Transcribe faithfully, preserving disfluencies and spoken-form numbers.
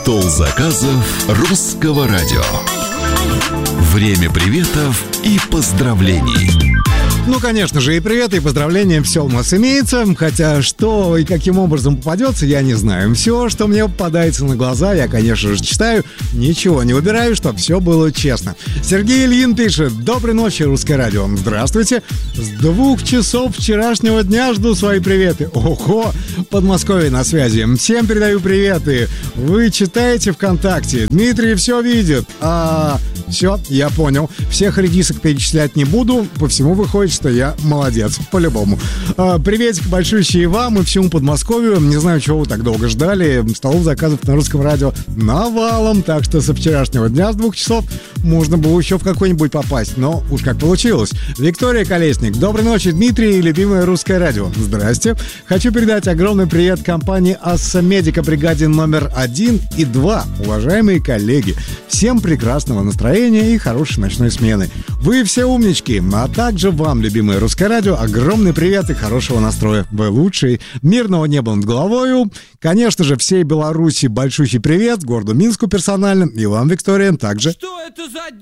Стол заказов Русского радио. Время приветов и поздравлений. Ну, конечно же, и привет, и поздравления, все у нас имеется. Хотя что и каким образом попадется, я не знаю. Все, что мне попадается на глаза, я, конечно же, читаю. Ничего не выбираю, чтобы все было честно. Сергей Ильин пишет: доброй ночи, Русское радио. Здравствуйте. С двух часов вчерашнего дня жду свои приветы. Ого, Подмосковье на связи. Всем передаю приветы. Вы читаете ВКонтакте. Дмитрий все видит. А... Все, я понял. Всех редисок перечислять не буду. По всему выходит, что я молодец. По-любому. А, приветик большущий и вам, и всему Подмосковью. Не знаю, чего вы так долго ждали. Столов заказов на Русском радио навалом. Так что со вчерашнего дня с двух часов можно было еще в какой-нибудь попасть. Но уж как получилось. Виктория Колесник. Доброй ночи, Дмитрий и любимое Русское радио. Здрасте. Хочу передать огромный привет компании Асса Медика бригаде номер один и два. Уважаемые коллеги, всем прекрасного настроения и хорошей ночной смены. Вы все умнички, а также вам, любимое Русское радио, огромный привет и хорошего настроя. Вы лучшие. Мирного неба над головою. Конечно же, всей Беларуси большущий привет, городу Минску персонально. И вам, Виктория, также. Что это за